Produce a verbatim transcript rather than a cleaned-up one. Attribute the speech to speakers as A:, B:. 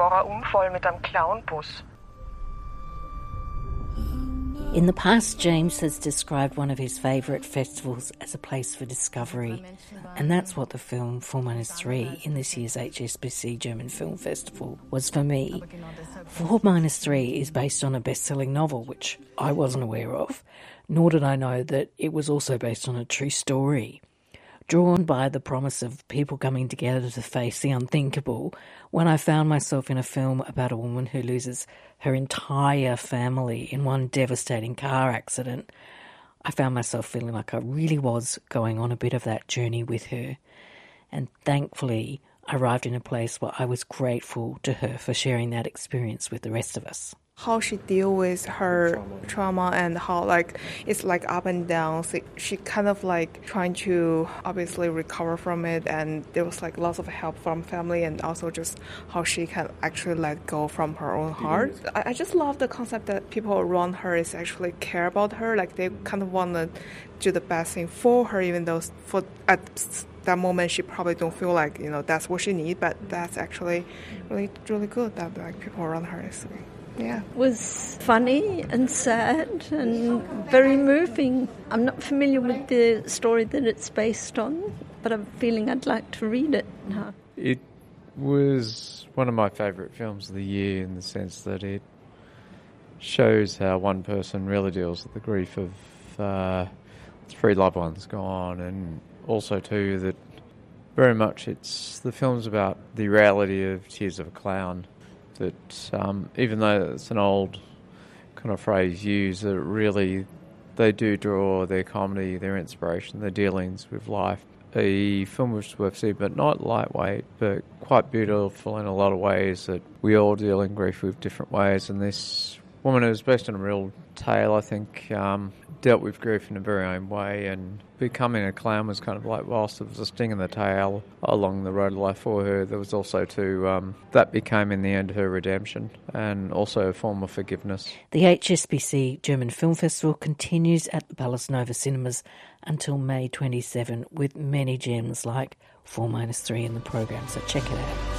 A: war ein Unfall mit einem Clownbus.
B: In the past, James has described one of his favourite festivals as a place for discovery, and that's what the film four minus three in this year's H S B C German Film Festival was for me. four minus three is based on a best-selling novel, which I wasn't aware of, nor did I know that it was also based on a true story. Drawn by the promise of people coming together to face the unthinkable, when I found myself in a film about a woman who loses her entire family in one devastating car accident, I found myself feeling like I really was going on a bit of that journey with her. And thankfully, I arrived in a place where I was grateful to her for sharing that experience with the rest of us.
C: How she deal with her trauma. trauma and how like it's like up and down. So she kind of like trying to obviously recover from it, and there was like lots of help from family, and also just how she can actually let go from her own heart. I, I just love the concept that people around her is actually care about her, like they kind of want to do the best thing for her, even though for at that moment she probably don't feel like, you know, that's what she needs, but that's actually really really good that like people around her is. Yeah.
D: It was funny and sad and very moving. I'm not familiar with the story that it's based on, but I'm feeling I'd like to read it now.
E: It was one of my favourite films of the year in the sense that it shows how one person really deals with the grief of uh, three loved ones gone, and also too that very much it's the film's about the reality of Tears of a Clown. That um, even though it's an old kind of phrase used, that really they do draw their comedy, their inspiration, their dealings with life. A film which is worth seeing, but not lightweight, but quite beautiful in a lot of ways, that we all deal in grief with different ways. And this woman, who was based on a real tale, I think, um, dealt with grief in a very own way, and becoming a clown was kind of like, whilst there was a sting in the tail along the road of life for her, there was also to, um, that became in the end her redemption and also a form of forgiveness.
B: The H S B C German Film Festival continues at the Palace Nova Cinemas until May twenty-seventh with many gems like four minus three in the program, so check it out.